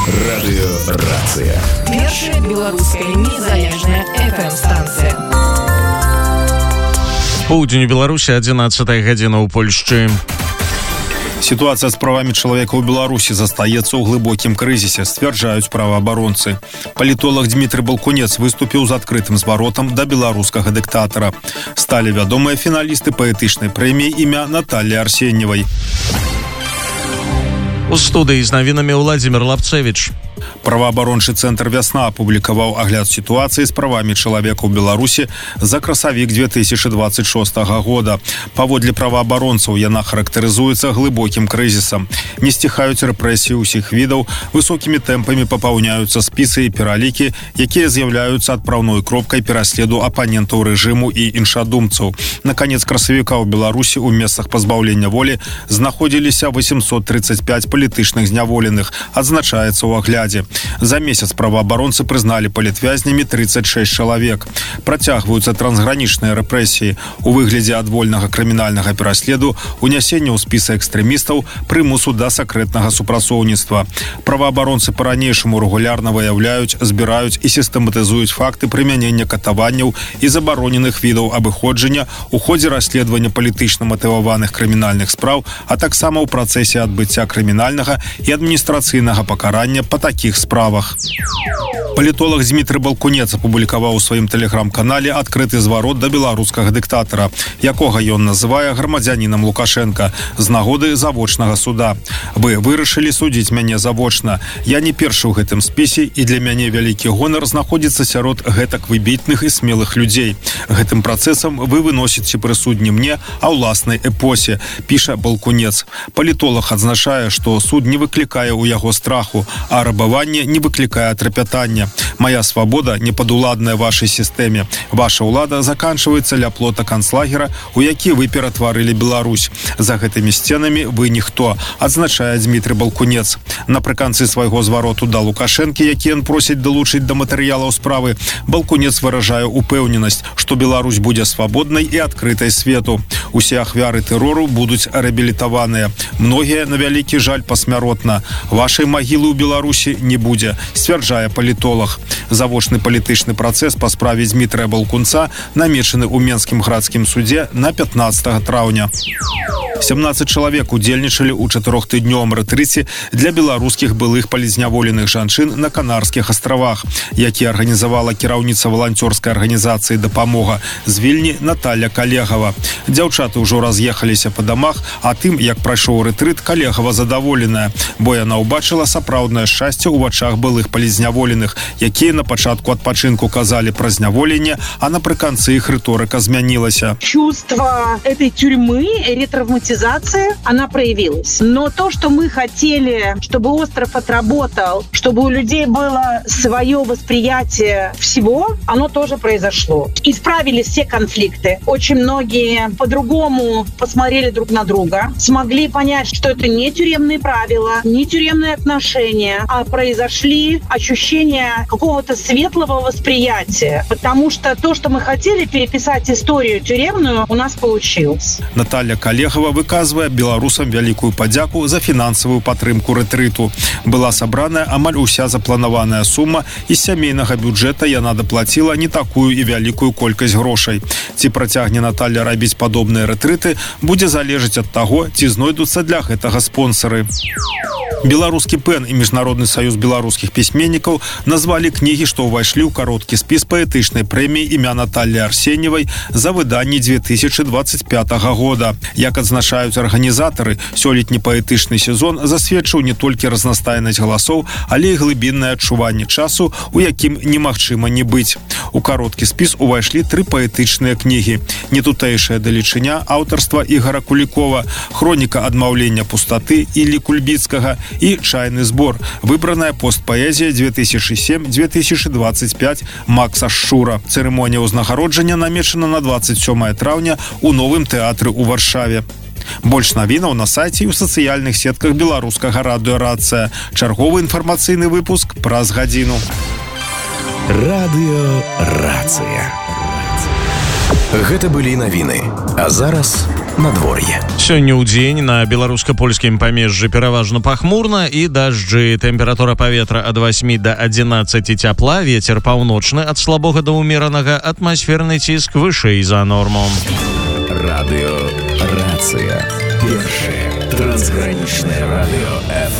Радыёрацыя. Першая беларуская незалежная FM-станцыя. Поўдзень у Беларусі, 11 гадзіна ў Польшчы. Ситуация с правами человека у Беларуси застаецца ў глыбокім крызісе, сцвярджаюць праваабаронцы. Палітолог Дмітрый Балкунец выступіў з адкрытым зваротам да беларускага дыктатара. Сталі вядомыя фіналісты паэтычнай прэміі імя Натальи Арсеньевай. У студыі з навінамі Владзімир Лапцевіч. Праваабарончы цэнтр «Вясна» апублікаваў агляд сітуацыі з правамі чалавека ў Беларусі за красавік 2026 года. Паводле праваабаронцаў яна характарызуецца глыбокім крызісам. Не сціхаюць рэпрэсіі ўсіх відаў, высокімі тэмпамі папаўняюцца спісы і пералікі, якія з'яўляюцца адпраўной кропкай пераследу апанентаў рэжыму і іншадумцаў. На канец красавіка ў Беларусі ў месцах пазбаўлення волі знаходзіліся 835 палітычных зняволеных, адзначаецца ў аглядзе. За месяц праваабаронцы прызналі палітвязнямі 36 чалавек. Працягваюцца трансгранічныя рэпрэсіі у выглядзе адвольнага крымінальнага пераследу, унясення ў спісы экстрэмістаў, прымусу да сакрэтнага супрацоўніцтва. Праваабаронцы па-ранейшаму рэгулярна выяўляюць, збіраюць і сістэматызуюць факты прымянення катаванняў і забароненых відаў абыходжання у ходзе расследавання палітычна матываваных крымінальных спраў, а таксама ў працэсе адбыцця крымінальнага і адміністрацыйнага пакарання па такіх справах. Палітолог Дмітрый Балкунец апублікаваў у сваім тэлеграм-канале адкрыты зварот да беларускага дыктатара, якога ён называе грамадзянінам Лукашенка з нагоды завочнага суда. Вы вырашылі судзіць мяне завочна. Я не першы ў гэтым спісе, і для мяне вялікі гонар знаходзіцца сярод гэтак выбітных і смелых людзей. Гэтым працэсам вы выносіце прысуд не мне, а ўласнай эпосе, піша Балкунец. Палітолог адзначае, што суд не выклікае ў яго страху, а рабаванне не выклікае трапятання. Моя свабода не падуладная вашай сістэме. Ваша ўлада заканчваецца ля плота канцлагера, у які вы ператварылі Беларусь. За гэтымі сценамі вы ніхто, адзначае Дмітрый Балкунец. Напрыканцы свайго звароту да Лукашэнкі, які ён просіць далучыць да матэрыялаў справы, Балкунец выражае упэўненасць, што Беларусь будзе свабоднай і адкрытай свету. Усе ахвяры тэрору будуць рэабілітаваныя. Многія, на вялікі жаль, пасмяротна. Вашай магілы ў Беларусі не будзе, сцвярджае палітолог. Завочны палітычны працэс па справе Дмітрыя Балкунца намечаны ў Менскім градскім судзе на 15 траўня. 17 чалавек удзельнічалі ў 4-тыднёвым рэтрыце для беларускіх былых палізняволеных жанчын на Канарскіх астравах, які арганізавала кіраўніца валанцёрскай арганізацыі «Дапамога» з Вільні Наталья Калегава. Дзяўчаты ўжо раз'ехаліся па дамах, а тым, як прайшоў рэтрыт, Калегава задаволеная, бо яна ўбачыла сапраўднае шчасце ў вачах былых палізняволеных, якія на пачатку адпачынку казалі пра зняволенне, а напрыканцы іх рыторыка змянілася. Чувство этой тюрьмы, ретравматизации, она проявилась. Но то, что мы хотели, чтобы остров отработал, чтобы у людей было свое восприятие всего, оно тоже произошло. Исправились все конфликты. Очень многие по-другому посмотрели друг на друга, смогли понять, что это не тюремные правила, не тюремные отношения, а произошли ощущения какого-то светлого восприятия. Потому что то, что мы хотели переписать историю тюремную, у нас получилось. Наталья Калегава выказвае беларусам вялікую падзяку за фінансавую падтрымку рэтрыту. Была сабраная амаль уся запланаваная сума, і з сямейнага бюджэта яна даплаціла не такую і вялікую колькасць грошай. Ці працягне Наталья рабіць падобныя рэтрыты, будзе залежаць ад таго, ці знойдуцца для гэтага спонсары. Беларускі ПЭН і Міжнародны саюз беларускіх пісьменнікаў назвалі кнігі, што ўвайшлі ў кароткі спіс паэтычнай прэміі імя Натальи Арсеньевай за выданне 2025 года. Як адзначаюць арганізатары, сёлетні паэтычны сезон засведчыў не толькі разнастайнасць галасоў, але і глыбіннае адчуванне часу, у якім немагчыма не быць. У кароткі спіс увайшлі 3 паэтычныя кнігі: «Нетутэйшая далечыня» аўтарства Ігора Кулікова, «Хроніка адмаўлення пустаты» Іллі Кульбіцкага і «Чайны збор», выбраная постпаэзія 2007-2025 Макса Шура. Цырымонія ўзнагароджання намечана на 27 траўня у Новым тэатры ў Варшаве. Больш навінаў на сайце і ў сацыяльных сетках беларускага радыёрацыя. Чарговы інфармацыйны выпуск праз гадзіну. Радыёрацыя. Гэта былі навіны. А зараз надвор'е. Сёння ў дзень на беларуска-польскім памежжы пераважна пахмурна і дажджы. Тэмпература паветра ад 8 до 11 цяпла, вецер паўночны ад слабога да ўмеранага, атмасферны ціск вышэй за норму. Радыё Рацыя. Першае трансгранічнае радыё